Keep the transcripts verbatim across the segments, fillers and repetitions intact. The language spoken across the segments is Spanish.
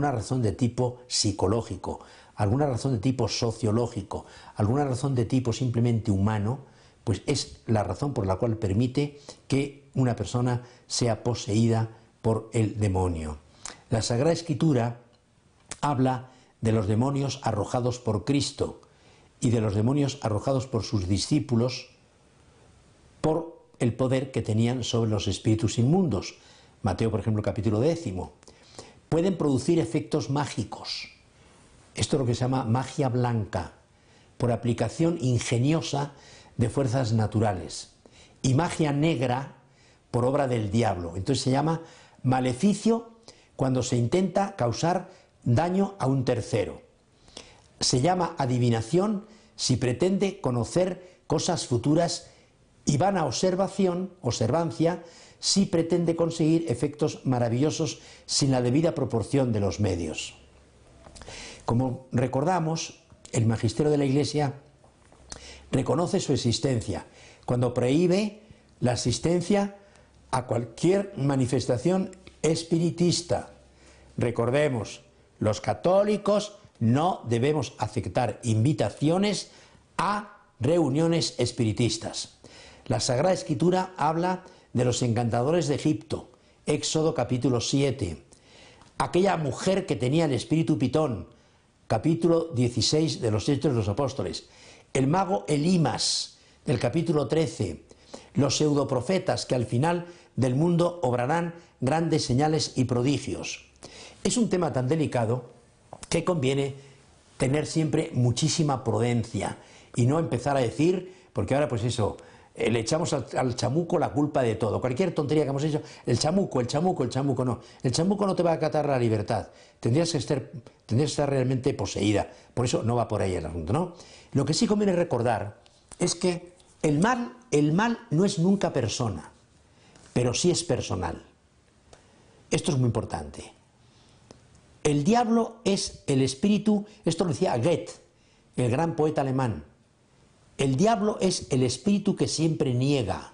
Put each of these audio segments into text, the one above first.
alguna razón de tipo psicológico, alguna razón de tipo sociológico, alguna razón de tipo simplemente humano, pues es la razón por la cual permite que una persona sea poseída por el demonio. La Sagrada Escritura habla de los demonios arrojados por Cristo y de los demonios arrojados por sus discípulos por el poder que tenían sobre los espíritus inmundos. Mateo, por ejemplo, capítulo décimo. Pueden producir efectos mágicos. Esto es lo que se llama magia blanca, por aplicación ingeniosa de fuerzas naturales. Y magia negra por obra del diablo. Entonces se llama maleficio cuando se intenta causar daño a un tercero. Se llama adivinación si pretende conocer cosas futuras, y vana observación, observancia, si pretende conseguir efectos maravillosos sin la debida proporción de los medios. Como recordamos, el magisterio de la Iglesia reconoce su existencia cuando prohíbe la asistencia a cualquier manifestación espiritista. Recordemos, los católicos no debemos aceptar invitaciones a reuniones espiritistas. La Sagrada Escritura habla de los encantadores de Egipto, Éxodo capítulo siete. Aquella mujer que tenía el espíritu Pitón, capítulo dieciséis de los Hechos de los Apóstoles. El mago Elimas, del capítulo trece. Los pseudoprofetas que al final del mundo obrarán grandes señales y prodigios. Es un tema tan delicado que conviene tener siempre muchísima prudencia y no empezar a decir, porque ahora pues eso, eh, le echamos al, al chamuco la culpa de todo. Cualquier tontería que hemos hecho, el chamuco, el chamuco, el chamuco, no. El chamuco no te va a acatar la libertad. Tendrías que estar, tendrías que estar realmente poseída. Por eso no va por ahí el asunto, ¿no? Lo que sí conviene recordar es que el mal, el mal no es nunca persona, pero sí es personal. Esto es muy importante. El diablo es el espíritu, esto lo decía Goethe, el gran poeta alemán. El diablo es el espíritu que siempre niega.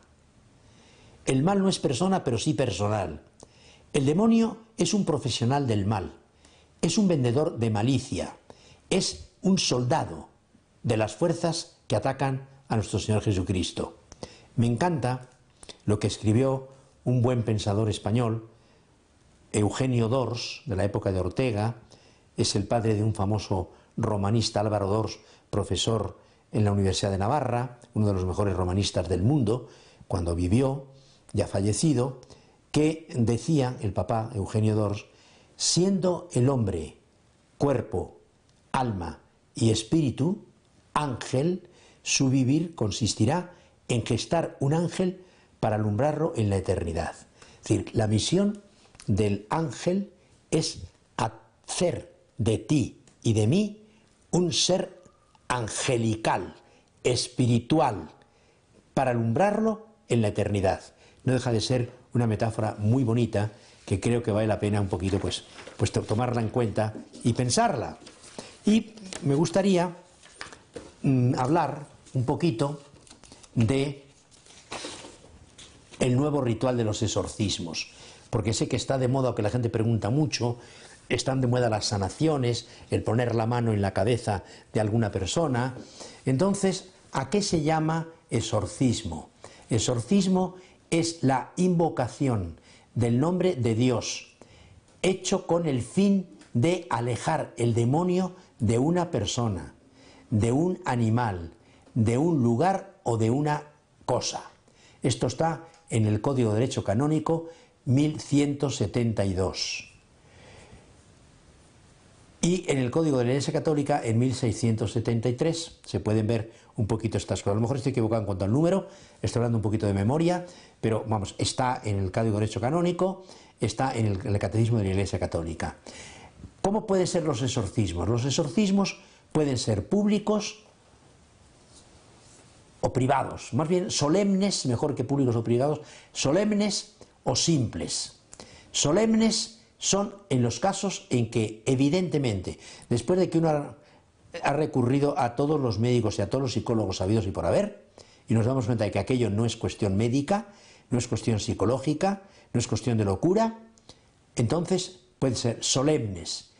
El mal no es persona, pero sí personal. El demonio es un profesional del mal, es un vendedor de malicia, es un soldado de las fuerzas que atacan a nuestro Señor Jesucristo. Me encanta lo que escribió un buen pensador español, Eugenio d'Ors, de la época de Ortega. Es el padre de un famoso romanista, Álvaro d'Ors, profesor en la Universidad de Navarra, uno de los mejores romanistas del mundo, cuando vivió, ya fallecido, que decía el papá Eugenio d'Ors: siendo el hombre cuerpo, alma y espíritu, ángel, su vivir consistirá en gestar un ángel para alumbrarlo en la eternidad. Es decir, la misión del ángel es hacer de ti y de mí un ser angelical, espiritual, para alumbrarlo en la eternidad. No deja de ser una metáfora muy bonita que creo que vale la pena un poquito pues, pues tomarla en cuenta y pensarla. Y me gustaría mmm, hablar un poquito de el nuevo ritual de los exorcismos, porque sé que está de moda, que la gente pregunta mucho. Están de moda las sanaciones, el poner la mano en la cabeza de alguna persona. Entonces, ¿a qué se llama exorcismo? Exorcismo es la invocación del nombre de Dios, hecho con el fin de alejar el demonio de una persona, de un animal, de un lugar o de una cosa. Esto está en el Código de Derecho Canónico mil ciento setenta y dos. Y en el Código de la Iglesia Católica en mil seiscientos setenta y tres se pueden ver un poquito estas cosas. A lo mejor estoy equivocado en cuanto al número, estoy hablando un poquito de memoria, pero vamos, está en el Código de Derecho Canónico, está en el, en el Catecismo de la Iglesia Católica. ¿Cómo pueden ser los exorcismos? Los exorcismos pueden ser públicos o privados, más bien solemnes, mejor que públicos o privados, solemnes o simples. Solemnes son en los casos en que, evidentemente, después de que uno ha, ha recurrido a todos los médicos y a todos los psicólogos habidos y por haber, y nos damos cuenta de que aquello no es cuestión médica, no es cuestión psicológica, no es cuestión de locura, entonces pueden ser solemnes.